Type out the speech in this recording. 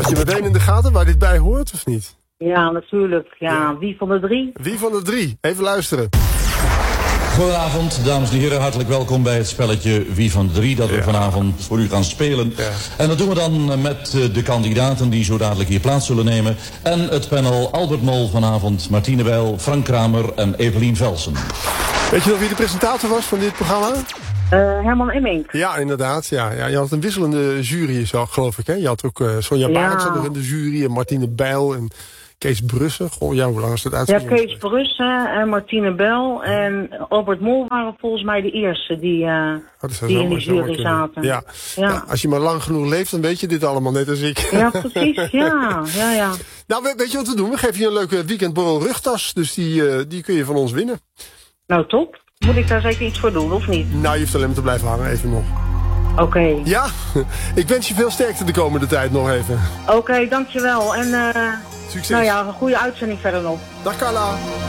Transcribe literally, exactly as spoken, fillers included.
Heb je meteen in de gaten waar dit bij hoort of niet? Ja, natuurlijk. Ja. ja. Wie van de drie? Wie van de drie? Even luisteren. Goedenavond, dames en heren. Hartelijk welkom bij het spelletje Wie van de Drie dat we ja. vanavond voor u gaan spelen. Ja. En dat doen we dan met de kandidaten die zo dadelijk hier plaats zullen nemen. En het panel Albert Mol vanavond, Martine Bijl, Frank Kramer en Evelien Velsen. Weet je nog wie de presentator was van dit programma? Uh, Herman Emmink. Ja, inderdaad. Ja. Ja, je had een wisselende jury, zo, geloof ik. Hè? Je had ook uh, Sonja ja. Barend zat nog in de jury en Martine Bijl en Kees Brussen. Goh, ja, hoe lang is dat uitzending? Ja, Kees Brussen en Martine Bijl en Albert Mol waren volgens mij de eerste die, uh, oh, die in de jury zaten. Ja. Ja. Ja, als je maar lang genoeg leeft, dan weet je dit allemaal net als ik. Ja, precies. Ja, ja, ja. Nou, weet je wat we doen? We geven je een leuke weekendborrel rugtas, dus die, uh, die kun je van ons winnen. Nou, top. Moet ik daar zeker iets voor doen, of niet? Nou, je hoeft alleen maar te blijven hangen, even nog. Oké. Okay. Ja, ik wens je veel sterkte de komende tijd nog even. Oké, okay, dankjewel. En uh, succes. Nou ja, een goede uitzending verder nog. Dag Carla.